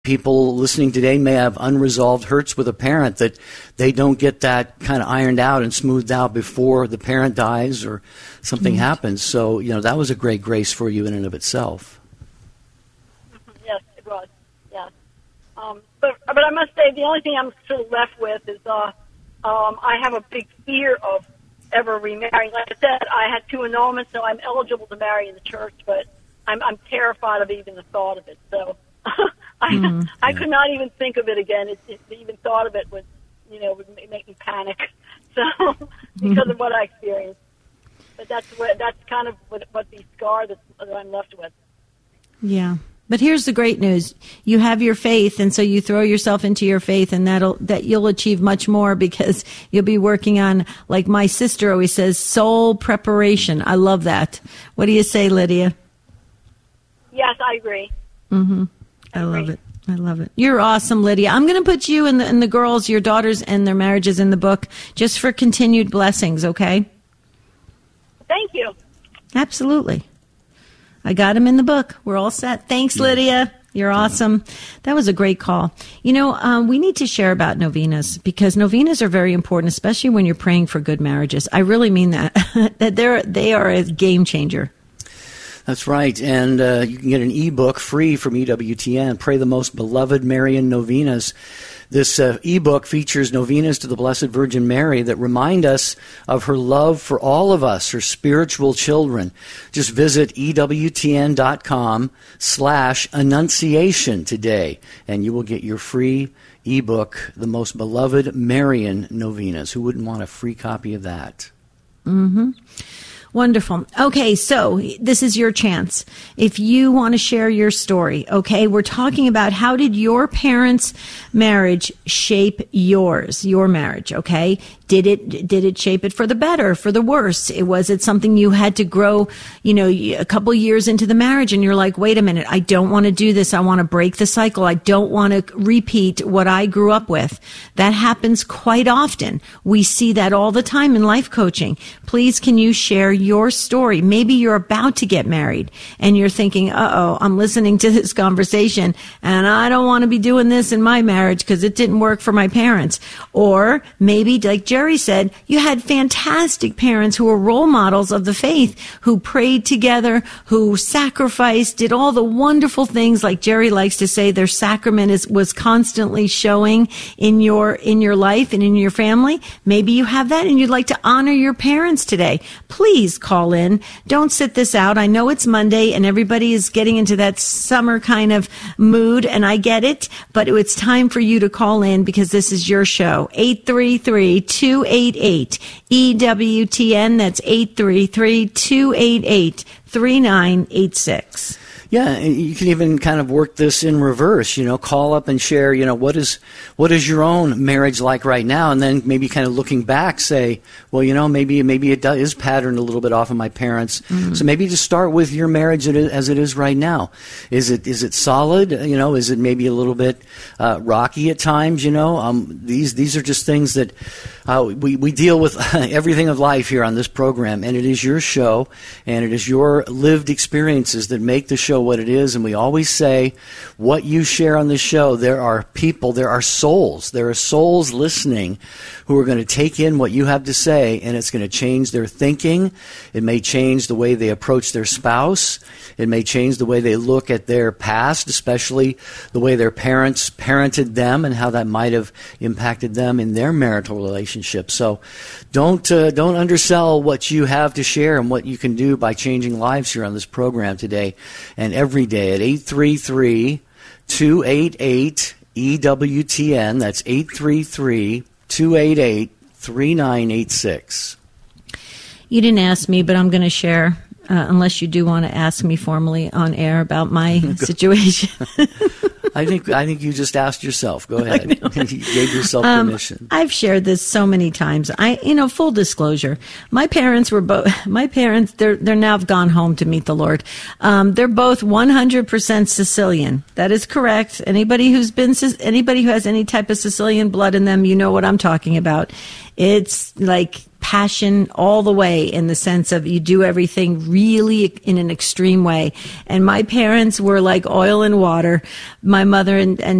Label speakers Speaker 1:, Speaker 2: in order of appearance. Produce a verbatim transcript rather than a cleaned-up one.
Speaker 1: people listening today may have unresolved hurts with a parent that they don't get that kind of ironed out and smoothed out before the parent dies or something mm-hmm. happens. So, you know, that was a great grace for you in and of itself.
Speaker 2: Yes, it was. Yes. Um, but, but I must say, the only thing I'm sort of left with is uh, um, I have a big fear of ever remarrying. Like I said, I had two annulments, so I'm eligible to marry in the church, but I'm, I'm terrified of even the thought of it. So I, mm, I yeah. could not even think of it again. It, it, even thought of it would, you know, would make me panic. So because of what I experienced, but that's what that's kind of what, what the scar that, that I'm left with.
Speaker 3: Yeah, but here's the great news: you have your faith, and so you throw yourself into your faith, and that'll that you'll achieve much more because you'll be working on, like my sister always says, soul preparation. I love that. What do you say, Lydia?
Speaker 2: Yes, I agree.
Speaker 3: Mm-hmm. I, I love it. I love it. You're awesome, Lydia. I'm going to put you and the, and the girls, your daughters, and their marriages in the book just for continued blessings, okay?
Speaker 2: Thank you.
Speaker 3: Absolutely. I got them in the book. We're all set. Thanks, Lydia. You're awesome. That was a great call. You know, um, we need to share about novenas because novenas are very important, especially when you're praying for good marriages. I really mean that. that they're they are a game changer.
Speaker 1: That's right, and uh, you can get an ebook free from E W T N, Pray the Most Beloved Marian Novenas. This uh, ebook features novenas to the Blessed Virgin Mary that remind us of her love for all of us, her spiritual children. Just visit ewtn.com slash annunciation today, and you will get your free ebook, The Most Beloved Marian Novenas. Who wouldn't want a free copy of that?
Speaker 3: Mm-hmm. Wonderful. Okay, so this is your chance. If you want to share your story, okay, we're talking about how did your parents' marriage shape yours, your marriage, okay? Did it, did it shape it for the better, for the worse? It, was it something you had to grow, you know, a couple years into the marriage and you're like, wait a minute, I don't want to do this. I want to break the cycle. I don't want to repeat what I grew up with. That happens quite often. We see that all the time in life coaching. Please, can you share your story? Maybe you're about to get married and you're thinking, uh-oh, I'm listening to this conversation and I don't want to be doing this in my marriage because it didn't work for my parents. Or maybe, like Jerry said, you had fantastic parents who were role models of the faith, who prayed together, who sacrificed, did all the wonderful things. Like Jerry likes to say, their sacrament is, was constantly showing in your, in your life and in your family. Maybe you have that and you'd like to honor your parents today. Please call in. Don't sit this out. I know it's Monday and everybody is getting into that summer kind of mood, and I get it, but it's time for you to call in because this is your show. eight three three, two eight eight, E W T N. That's eight three three, two eight eight, three nine eight six.
Speaker 1: Yeah, and you can even kind of work this in reverse, you know, call up and share, you know, what is what is your own marriage like right now? And then maybe kind of looking back, say, well, you know, maybe maybe it does, is patterned a little bit off of my parents. Mm-hmm. So maybe just start with your marriage as it is right now. Is it is it solid? You know, is it maybe a little bit uh, rocky at times? You know, um, these these are just things that uh, we, we deal with everything of life here on this program. And it is your show, and it is your lived experiences that make the show what it is. And we always say, what you share on this show, there are people, there are souls, there are souls listening who are going to take in what you have to say, and it's going to change their thinking. It may change the way they approach their spouse. It may change the way they look at their past, especially the way their parents parented them and how that might have impacted them in their marital relationship. So don't uh, don't undersell what you have to share and what you can do by changing lives here on this program today and every day at eight three three, two eight eight, E W T N. That's eight three three, two eight eight, three nine eight six.
Speaker 3: You didn't ask me, but I'm going to share, uh, unless you do want to ask me formally on air about my situation.
Speaker 1: I think I think you just asked yourself. Go ahead. You gave yourself permission. Um,
Speaker 3: I've shared this so many times. I, you know, full disclosure, my parents were both. My parents, they're they're now gone home to meet the Lord. Um, they're both one hundred percent Sicilian. That is correct. Anybody who's been anybody who has any type of Sicilian blood in them, you know what I'm talking about. It's like passion all the way, in the sense of you do everything really in an extreme way. And my parents were like oil and water. My mother and, and